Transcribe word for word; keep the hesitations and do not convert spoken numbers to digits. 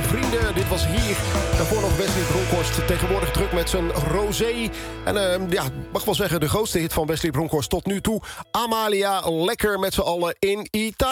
vrienden. Dit was hier. Daarvoor nog Wesley Bronkhorst. Tegenwoordig druk met zijn rosé. En uh, ja, mag wel zeggen de grootste hit van Wesley Bronkhorst tot nu toe. Amalia, lekker met z'n allen in Italië.